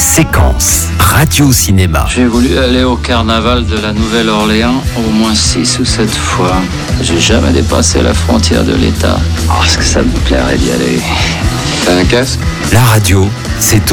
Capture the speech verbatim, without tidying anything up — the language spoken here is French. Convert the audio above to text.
Séquence radio-cinéma. J'ai voulu aller au carnaval de la Nouvelle-Orléans au moins six ou sept fois. J'ai jamais dépassé la frontière de l'État. Oh, est-ce que ça me plairait d'y aller? T'as un casque? La radio, c'est